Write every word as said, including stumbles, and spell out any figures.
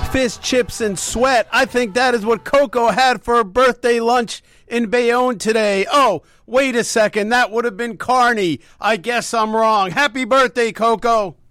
Fish, chips, and sweat. I think that is what Coco had for her birthday lunch in Bayonne today. Oh, wait a second. That would have been Carney. I guess I'm wrong. Happy birthday, Coco.